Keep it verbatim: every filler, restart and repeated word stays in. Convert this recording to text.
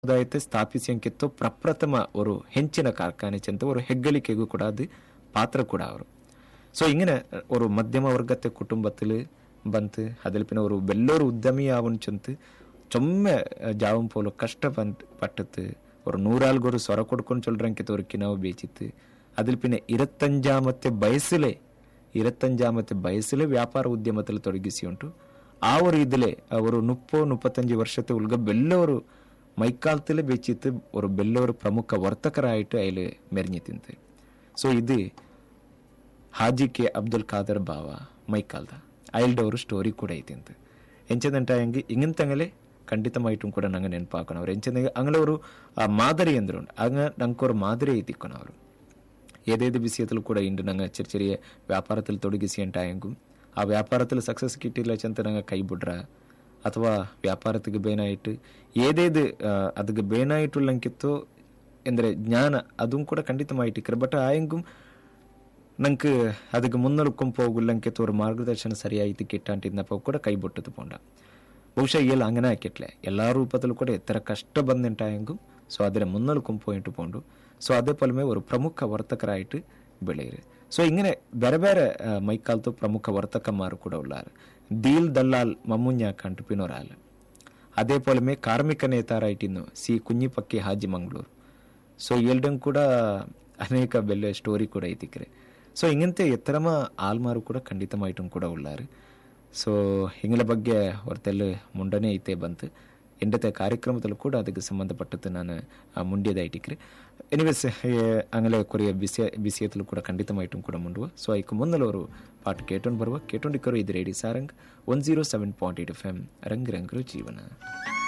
ಸಮುದಾಯತೆ ಸ್ಥಾಪಿಸಿಯಂಕಿತ್ತು ಪ್ರಪ್ರಥಮ ഒരു ಹೆಂಚಿನ ಕಾರ್ಖಾನೆ ಚೆಂತ ഒരു ಹೆಗ್ಗಳಿಕೆಗೂ ಕೂಡ ಅದು ಪಾತ್ರ ಕೂಡ ಅವರು. ಸೊ ഇങ്ങനെ ഒരു മധ്യമ വർഗത്തെ കുടുംബത്തിൽ ಬಂತು അതിൽ പിന്നെ ഒരു വലിയൊരു ഉദ്യമി ചെന്ത് ചൊമ്മ ജാവും പോലും കഷ്ടപ്പെട്ടത് ഒരു നൂറാൾക്കൊരു സ്വര കൊടുಕೊಂಡು ചൊല്ലರಂಕಿತ್ತು ഒരു കിനാവ് ಬೇಚಿತ್ತು. അതിൽ പിന്നെ ഇരുപത്തഞ്ചാമത്തെ വയസ്സിലെ ഇരുപത്തഞ്ചാമത്തെ വയസ്സിലെ വ്യാപാರ ಉದ್ಯಮത്തിൽ ತೊಡಗಿಸಿಯುಂಟು. ആ ഒരു ഇതിലെ ഒരു മുപ്പത് മുപ്പത്തഞ്ച് വർഷത്തെ ഉൾഗ വലിയൊരു മൈക്കാലത്തിൽ വെച്ചിട്ട് ഒരു വലിയൊരു പ്രമുഖ വർത്തಕರಾയിട്ട് അതിൽ മെരിഞ്ഞു തിന്ത്. ಸೊ ಇದು ಹಾಜಿ ಕೆ ಅಬ್ದುಲ್ ಖಾದರ್ ಬಾವ ಮೈಕಾಲ್ದ ಅಯಲ್ಡ ഒരു ಸ್ಟೋರಿ ಕೂಡ ಐತಿಂತ ಎಂಚದಂಟಾಯಂಗೆ ಇಂಗಂತಂಗಲೆ ಖಂಡಿತಮಾയിട്ടും ಕೂಡ ನಂಗೆ ನೆನಪಾಕಣವ್ರು ಎಂಚಂದಂಗೆ ಅಂಗಳೆ ഒരു ಮಾದರಿ ಅಂದ್ರು ಅಂಗ ನಂಗೆ ഒരു ಮಾದರಿ ಐತಿಕ್ಕೊನವರು ഏതേത് വിഷയത്തിൽ കൂടെ ഉണ്ട് ഞങ്ങൾ ചെറിയ ചെറിയ വ്യാപാരത്തിൽ ತೊಡಗಿಸಿಯಂಟಾಯಂಗೂ ಆ ವ್ಯಾಪಾರದಲ್ಲಿ ಸಕ್ಸಸ್ ಕಿಟ್ಟಿಲ್ಲ ಚಂತ ನಂಗೆ ಕೈ ಬಿಡ್ರ ಅಥವಾ ವ್ಯಾಪಾರಕ್ಕೆ ಬೇನಾಯಿಟ್ಟು ಏದೇದು ಅದಕ್ಕೆ ಬೇನಾയിട്ടുള്ളಂಕಿತ್ತು ಎಂದರೆ ಜ್ಞಾನ ಅದು ಕೂಡ ಖಂಡಿತಮಾಯಿಟ್ಟಿಕ್ರೆ. ಬಟ್ ಆಯಂಗೂ ನಂಗೆ ಅದಕ್ಕೆ ಮುನ್ನಡ್ಕೊಂಡ್ ಹೋಗುಲ್ಲಂಕಿತ್ತು ഒരു ಮಾರ್ಗದರ್ಶನ ಸರಿಯಾಯಿತು ಕಿಟ್ಟಾಂಟಿದ್ನಪ್ಪ ಕೂಡ ಕೈ ಬಿಟ್ಟದು ಪೋಂಡ. ಬಹುಶಃ ಎಲ್ಲ അങ്ങനെ ആക്കിയിട്ടില്ല എല്ലാ ರೂಪದಲ್ಲೂ ಕೂಡ ಎತ್ತರ ಕಷ್ಟ ಬಂದುಂಟಾಯಂಗೂ ಸೊ ಅದರ ಮುನ್ನಡ್ಕೊಂಡ್ പോയിട്ട് പോണ്ടു. ಸೊ അതേപോലെ ഒരു പ്രമുഖ വർത്തಕರಾയിട്ട് ಬೆಳೆಯಿರಿ. ಸೊ ഇങ്ങനെ ಬೇರೆ ಬೇರೆ ಮೈಕಾಲ್ತು ಪ್ರಮುಖ ವರ್ತಕಮಾರು ಕೂಡ ಉಳ್ಳಾರು. ದೀಲ್ ದಲ್ಲಾಲ್ ಮಮ್ಮುഞ്ഞാക്ക് ಅಂಟುಪಿನೋರಾಲ್. അതേപോലെ ಕಾರ್ಮಿಕ ನೇತಾರಾಯಿಟ್ಟಿನ್ನು ಸಿ ಕುഞ്ഞിಪಕ್ಕಿ ಹಾಜಿ ಮಂಗಳೂರು. ಸೊ ಎಲ್ಡಂ ಕೂಡ ಅನೇಕ ಬೆಲೆ ಸ್ಟೋರಿ ಕೂಡ ಐತಿಕ್ರೆ. ಸೊ ಇಂಗಂತೆ ಎತ್ತರಮ ಆಲ್ಮಾರು ಕೂಡ ಖಂಡಿತಮಾയിട്ടും ಕೂಡ ಉಳ್ಳಾರು. ಸೊ ಹಿಂಗಳ ಬಗ್ಗೆ ಹೊರತೆಲ್ಲ ಮುಂಡನೆ ಐತೆ ಬಂತು. ಎಂಡತೆ ಕಾರ್ಯಕ್ರಮದಲ್ಲೂ ಕೂಡ ಅದಕ್ಕೆ ಸಂಬಂಧಪಟ್ಟದ್ದು ನಾನು ಮುಂಡಿಯದಾಯಿಟ್ಟಿಕ್ರೆ. ಎನಿವೇಸ್ അങ്ങനെ കുറേ വിഷയ വിഷയത്തിൽ ಕೂಡ ಖಂಡಿತമായിട്ടും ಕೂಡ ಮುಂಡುವ. ಸೊ ಅದಕ್ಕೆ ಮುನ್ನಲು ಅವರು ಪಾಠ ಕೇಟೊಂಡು ಬರುವ ಕೇಟೊಂಡಿಕ್ಕರು ಇದು ರೇಡಿ Sarang one zero seven point eight F M ರಂಗ್ ರಂಗರು ಜೀವನ.